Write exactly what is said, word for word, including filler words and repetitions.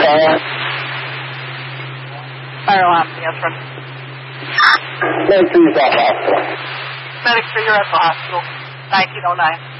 Diane? Fire alarm, yes, sir. Medic for yourself, hospital. Medic for your at the hospital, nineteen oh nine.